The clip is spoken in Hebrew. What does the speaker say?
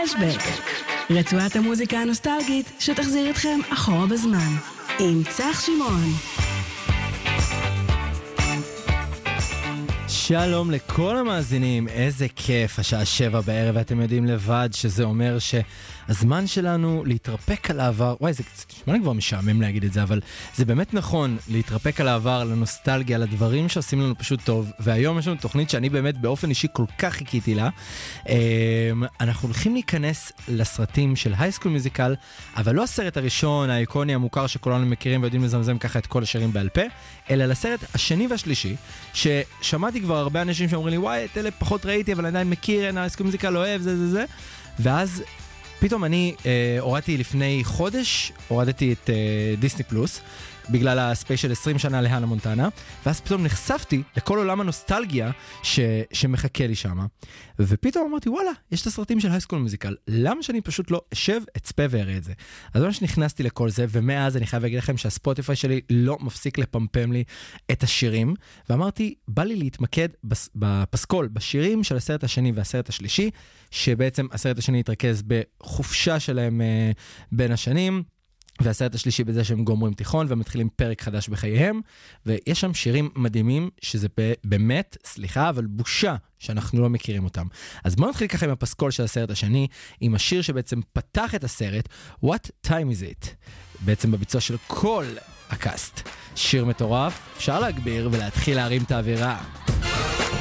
פלשבק, רצועת המוזיקה הנוסטלגית שתחזיר אתכם אחורה בזמן, עם צח שמעון. שלום לכל המאזינים, איזה כיף, השעה 7 בערב, ואתם יודעים לבד שזה אומר שהזמן שלנו להתרפק על העבר, וואי, זה נשמע לי כבר משעמם להגיד את זה, אבל זה באמת נכון, להתרפק על העבר, לנוסטלגיה, לדברים שעושים לנו פשוט טוב, והיום יש לנו תוכנית שאני באמת באופן אישי כל כך חיכיתי לה. אנחנו הולכים להיכנס לסרטים של הייסקול מיוזיקל, אבל לא הסרט הראשון, האיקוני המוכר שכולנו מכירים ויודעים לזמזם ככה את כל השירים בעל פה, אלא לסרט השני והשלישי, ששמעתי כבר הרבה אנשים שאומרים לי, וואי, את אלה פחות ראיתי, אבל עדיין מכיר, אין הייסקול מיוזיקל, אוהב, זה. ואז פתאום אני הורדתי לפני חודש, הורדתי את דיסני פלוס, בגלל הספיישל 20 שנה להנה מונטנה, ואז פתאום נחשפתי לכל עולם הנוסטלגיה שמחכה לי שם. ופתאום אמרתי, וואלה, יש את הסרטים של הייסקול מיוזיקל, למה שאני פשוט לא אשב, אצפה ואראה את זה? אז ממש נכנסתי לכל זה, ומאז אני חייב להגיד לכם שהספוטיפיי שלי לא מפסיק לפמפם לי את השירים, ואמרתי, בא לי להתמקד בפסקול, בשירים של הסרט השני והסרט השלישי, שבעצם הסרט השני יתרכז בחופשה שלהם בין השנים, והסרט השלישי בזה שהם גומרים תיכון ומתחילים פרק חדש בחייהם, ויש שם שירים מדהימים שזה באמת, סליחה, אבל בושה שאנחנו לא מכירים אותם. אז בואו נתחיל ככה עם הפסקול של הסרט השני, עם השיר שבעצם פתח את הסרט, What Time Is It? בעצם בביצוע של כל הקאסט. שיר מטורף, אפשר להגביר ולהתחיל להרים את האווירה.